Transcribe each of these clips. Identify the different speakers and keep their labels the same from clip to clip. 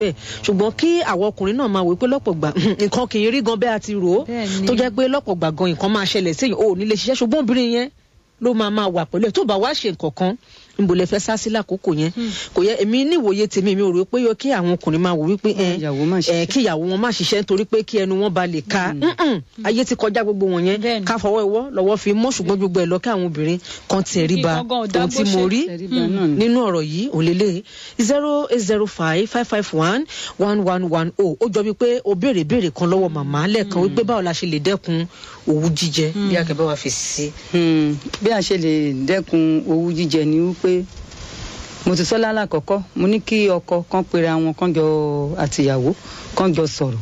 Speaker 1: bẹ́ẹ̀ ṣùgbọ́n kí àwọn ọkùnrin náà máa wò pé lọ́pọ̀ gbà nǹkan kì í rí gan bẹ́ẹ̀ àti rò ó tó jẹ́ pé lọ́pọ̀ gbà gan nǹkan máa ṣẹlẹ̀ sí ò nílé ṣiṣẹ́ ṣùgbọ́n obìnrin yẹn ló máa wà pẹ̀lú ẹ̀ tó bá wá ṣe nǹkan kan níbo lẹ fẹ́ sá sí lákòókò yẹn kò yẹ èmi níwòye tèmi mi ò rò pé yọ kí àwọn ọkùnrin máa wò wípé kí ìyàwó wọn má ṣiṣẹ́ nítorí pé kí ẹnu wọn ba lè ka ayé ti kọjá gbogbo wọn yẹn ká fọwọ́ ìwọ́ lọ́wọ́ fi mọ́ ṣùgbọ́n gbogbo ẹ̀ lọ kí àwọn obìnrin kan tiẹ̀ rí ba ohun tí mo rí nínú ọ̀rọ̀ yìí òun lélẹ̀ 08055511110 ó jọ wípé o béèrè kan lọ́wọ́ màmá lẹ́ẹ̀kan wípé báwo la ṣe lè dẹ́kun owú jíjẹ bí akẹ́bẹ́ wa fi sí.
Speaker 2: bí a ṣe lè dẹ́kun owú jíjẹ ni wípé mo ti sọ lálàkọ́kọ́ mo ní kí ọkọ kan pera wọn kan jọ àtìyàwó kan jọ sọ̀rọ̀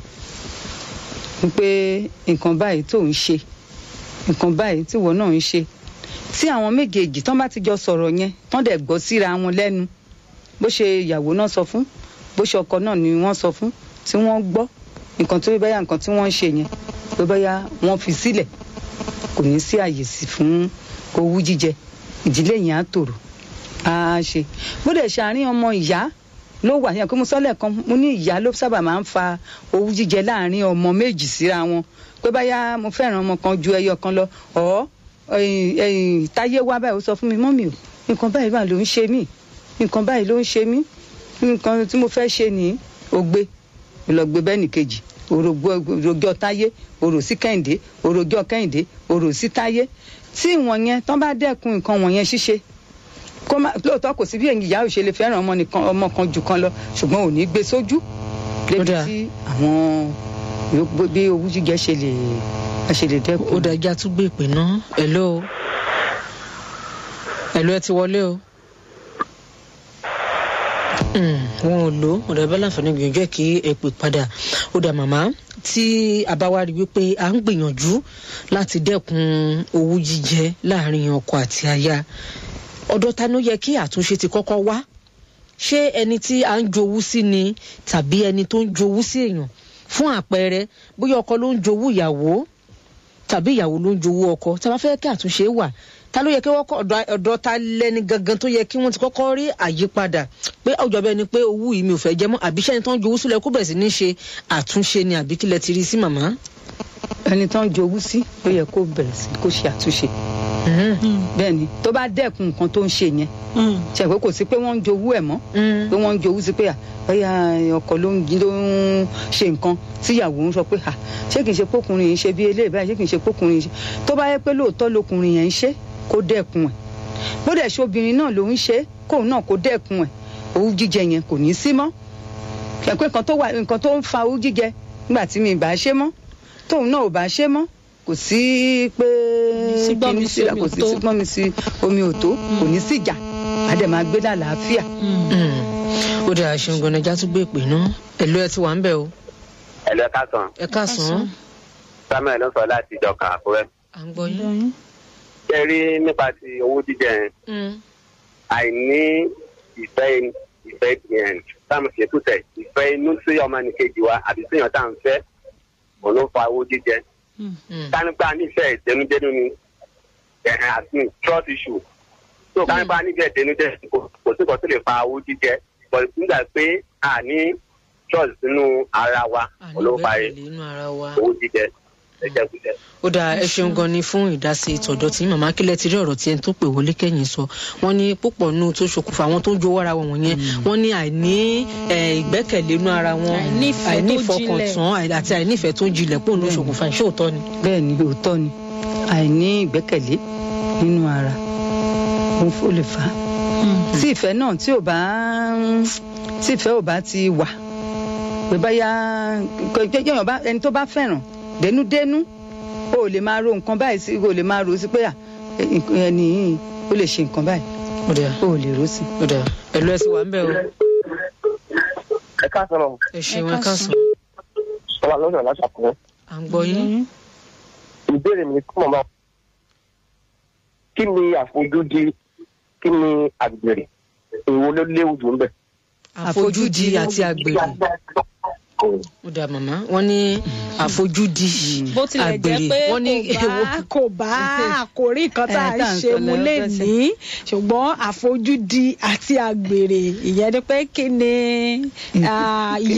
Speaker 2: wípé nǹkan báyìí tó ń ṣe nǹkan báyìí tí wọ́n náà ń ṣe tí àwọn méjèèjì tán bá ti jọ sọ̀rọ̀ yẹn tán dẹ̀ gbọ́ síra wọn lẹ́nu bó ṣe ìyàwó náà sọ fún bó ṣe ọkọ náà ni wọ́n sọ fún tí wọ́n gbọ́ nǹkan tó báyà nǹkan tí wọ́n ń ṣe yẹn tó báyà wọ́n fi sílẹ̀ kò ní sí àyè sí fún owú jíjẹ ìdílé yẹn á tòrò á ṣe bó dẹ̀ ṣàárín ọmọ ìyá ló wà yẹn kó mo sọ lẹ́ẹ̀kan mo ní ìyá ló sábà máa ń fa owú jíjẹ láàrin ọmọ méjì síra wọn pé báyà mo fẹ́ràn ọmọ kan ju ẹyọ kan lọ táyé wá báyìí ó sọ fún mi mọ́mì o nǹkan báyìí ló ń ṣe mí nǹkan báyìí ló ń ṣe mí nǹkan tí mo fẹ́ ṣe ní ògbé ìlọgbé bẹ́ẹ̀ nìkejì òròjọ́ táyé òrò sí kẹ́hìndé òròjọ́ kẹ́hìndé òrò sí táyé tí ìwọ̀n yẹn tán bá dẹ́kun nǹkan wọ̀nyẹn ṣíṣe lóòótọ́ kò sí bí ìyá ò ṣe lè fẹ́ràn ọmọ kan jù kan lọ ṣùgbọ́n ò ní gbé sójú débi tí àwọn bí owú jíjẹ ṣe lè dẹ́kun.
Speaker 1: ó dájá tún gbé ìpè náà hello ẹ ti wọlé o wọn ò lò ọ̀dọ̀ ẹ̀bẹ́ láǹfààní gbìyànjú ẹ̀ kí ẹ pè padà ó dà màmá tí a bá wá rí wípé à ń gbìyànjú láti dẹ́kun owú jíjẹ láàrin ọkọ àti aya ọ̀dọ̀ ta ló yẹ kí àtúnṣe ti kọ́kọ́ wá ṣé ẹni tí à ń jowú sí ni tàbí ẹni tó ń jowú sí èèyàn fún àpẹẹrẹ bóyá ọkọ ló ń jowú ìyàwó tàbí ìyàwó ló ń jowú ọkọ tá a bá fẹ́ kí àtúnṣe wà ta ló yẹ kí ọ̀dọ̀ ta lẹ́ni gangan tó yẹ kí wọ́n ti kọ́kọ́ rí àyípadà pé ọjọ́ bẹ́ẹ̀ ni pé owú yìí mi ò fẹ́ jẹ́ mọ́ àbí sẹ́ni tó ń jowú sílẹ̀ kó bẹ̀rẹ̀ sí ní ṣe àtúnṣe ni àbí kílẹ̀ ti rí sí màmá.
Speaker 2: ẹni tó ń jowú sí ló yẹ kó bẹ̀rẹ̀ sí kó ṣe àtúnṣe bẹ́ẹ̀ ni tó bá dẹ́kun nǹkan tó ń ṣe yẹn ṣe pé kò sí pé wọ́n ń jowú ẹ̀ mọ́ pé wọ́n ń jowú sí pé bóyá ọkọ ló ń ṣe nǹkan tíyàwó ń sọ pé ṣé kìí ṣe pókùnrin yìí ṣe bí eléyìí báyìí ṣé kìí ṣe pókùnrin yìí ṣe tó bá yẹ pé lóòótọ́ lókùnrin yẹn ń ṣe kó dẹ́kun ẹ̀ bó dẹ̀ ṣe obìnrin náà ló ń ṣe kóun náà kó dẹ́kun ẹ̀ owú jíjẹ yẹn kò ní sí mọ́ ṣe pé nǹkan tó ń fa owú jíjẹ nígbà tí mi bá ṣe mọ́ tóun náà ò bá ṣe mọ́ kò sí pé kò sí sígbọ́n mi sí omi ò tó kò ní sí ìjà á dẹ̀ máa gbé lálàáfíà.
Speaker 1: ó dẹ̀ àṣẹ gan ẹja tún gbé ìpè náà ẹ̀lú ẹ ti wà ń bẹ̀ o.
Speaker 3: ẹ̀lú ẹ káàsán.
Speaker 1: ẹ káàsán.
Speaker 3: samuel ló sọ láti ìjọka àkúrẹ́.
Speaker 1: à ń gbọ́ yín.
Speaker 3: ṣé rí nípa ti owó jíjẹ yẹn àìní ìfẹ́ yẹn táwọn ṣètò tẹ̀ ìfẹ́ inú sí ọmọnìkejì wa àbí síyàn tá à ń fẹ́ òun ló fa owó jíjẹ. kánípa nífẹ̀ẹ́ ìdẹnudẹnu ni àti trust issue tó kánípa nífẹ̀ẹ́ ìdẹnudẹnu kò sí kan tó lè fa owó jíjẹ bọ̀ nígbà pé a ní trust nínú ara wa òun ló fa owó jíjẹ.
Speaker 1: ó dáa ẹ ṣeun gan ni fún ìdásí ìtọ̀dọ̀ tí màmá kílẹ̀ ti rí ọ̀rọ̀ tí ẹni tó pè wọlé kẹ́yìn sọ wọ́n ní púpọ̀ nù tó ṣokùnfà àwọn tó ń jowó ara wọn wọ̀nyẹn wọ́n ní àìní ìgbẹ́kẹ̀lé nú ara wọn àìní ìfọkàntán àti àìní ìfẹ́ tó ń jinlẹ̀ pò ní ṣokùnfà ìṣe òótọ́ ni.
Speaker 2: bẹ́ẹ̀ ni òótọ́ ni àìní ìgbẹ́kẹ̀lé nínú ara ó lè fà á tí ìfẹ́ náà tí ìfẹ́ ò bá ti wà pé báyà ẹni tó bá fẹ́ràn dénúdénú o lè máa ro nǹkan báyìí sí o lè máa ro sí pé ẹni yìí ó lè ṣe nǹkan báyìí o lè ro sí.
Speaker 1: ẹ̀lú ẹ̀sìn wà ń bẹ̀ o.
Speaker 3: ẹ káàsán o.
Speaker 1: ẹ ṣeun ẹ káàsán.
Speaker 3: ọba lọ́sàn láti àkùrẹ́.
Speaker 1: à ń gbọ́ yín.
Speaker 3: ìbéèrè mi kí màmá kí ni àfojúdi kí ni àgbèrè èwo ló léwu jù ń bẹ̀.
Speaker 1: àfojúdi àti àgbèrè. ó dà màmá wọ́n ní àfojúdi
Speaker 4: bó tilẹ̀ jẹ́ pé kò bá àkórí nǹkan tá à ń ṣe mú lè ní ṣùgbọ́n àfojúdi àti àgbèrè ìyẹn ni pé kí ni